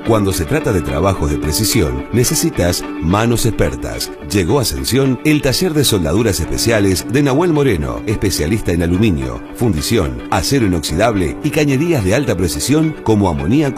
Cuando se trata de trabajos de precisión, necesitas manos expertas. Llegó a Ascensión el taller de soldaduras especiales de Nahuel Moreno, especialista en aluminio, fundición, acero inoxidable y cañerías de alta precisión como amoníaco